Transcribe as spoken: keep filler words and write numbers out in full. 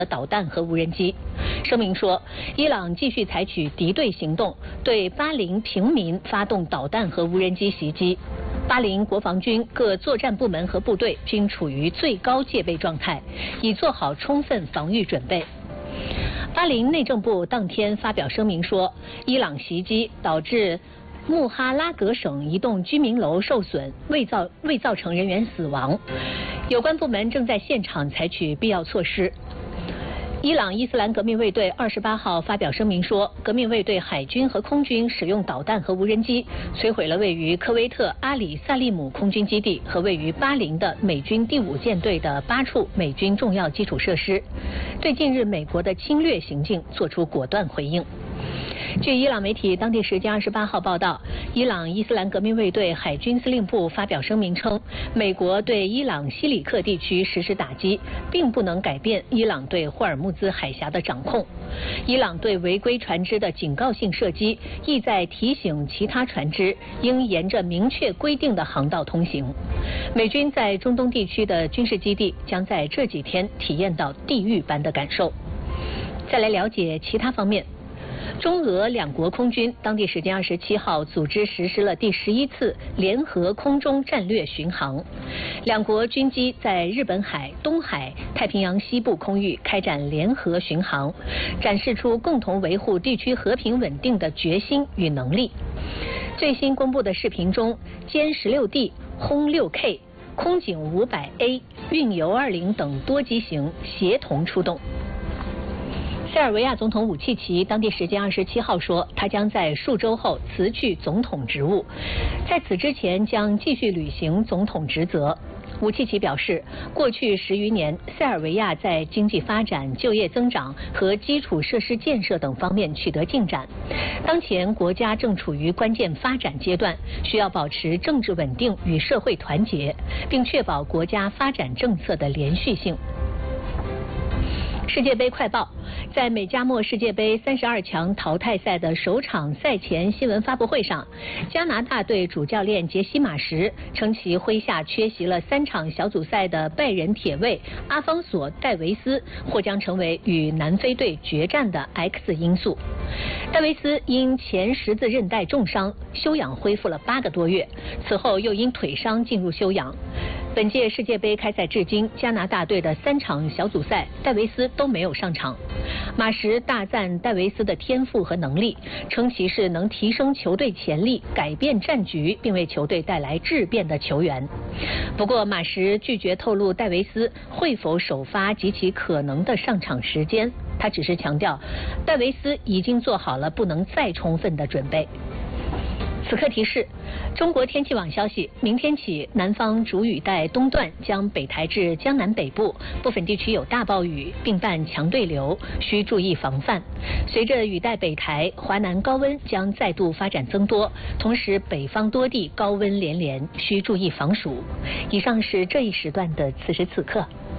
导弹和无人机。声明说，伊朗继续采取敌对行动，对巴林平民发动导弹和无人机袭击。巴林国防军各作战部门和部队均处于最高戒备状态，已做好充分防御准备。巴林内政部当天发表声明说，伊朗袭击导致穆哈拉格省一栋居民楼受损，未造未造成人员死亡。有关部门正在现场采取必要措施。伊朗伊斯兰革命卫队二十八号发表声明说，革命卫队海军和空军使用导弹和无人机摧毁了位于科威特阿里萨利姆空军基地和位于巴林的美军第五舰队的八处美军重要基础设施，对近日美国的侵略行径作出果断回应。据伊朗媒体当地时间二十八号报道，伊朗伊斯兰革命卫队海军司令部发表声明称，美国对伊朗西里克地区实施打击，并不能改变伊朗对霍尔木兹海峡的掌控。伊朗对违规船只的警告性射击，意在提醒其他船只应沿着明确规定的航道通行。美军在中东地区的军事基地将在这几天体验到地狱般的感受。再来了解其他方面。中俄两国空军当地时间二十七号组织实施了第十一次联合空中战略巡航，两国军机在日本海、东海、太平洋西部空域开展联合巡航，展示出共同维护地区和平稳定的决心与能力。最新公布的视频中，歼十六 D、轰六 K、空警五百 A、运油二零等多机型协同出动。塞尔维亚总统武契奇当地时间二十七号说，他将在数周后辞去总统职务，在此之前将继续履行总统职责。武契奇表示，过去十余年，塞尔维亚在经济发展、就业增长和基础设施建设等方面取得进展。当前国家正处于关键发展阶段，需要保持政治稳定与社会团结，并确保国家发展政策的连续性。世界杯快报，在美加墨世界杯三十二强淘汰赛的首场赛前新闻发布会上，加拿大队主教练杰西马什称其麾下缺席了三场小组赛的拜仁铁卫阿方索戴维斯或将成为与南非队决战的 X 因素。戴维斯因前十字韧带重伤休养恢复了八个多月，此后又因腿伤进入休养。本届世界杯开赛至今，加拿大队的三场小组赛，戴维斯都没有上场。马什大赞戴维斯的天赋和能力，称其是能提升球队潜力、改变战局，并为球队带来质变的球员。不过，马什拒绝透露戴维斯会否首发及其可能的上场时间，他只是强调，戴维斯已经做好了不能再充分的准备。此刻提示：中国天气网消息，明天起，南方主雨带东段将北抬至江南北部，部分地区有大暴雨，并伴强对流，需注意防范。随着雨带北抬，华南高温将再度发展增多，同时北方多地高温连连，需注意防暑。以上是这一时段的此时此刻。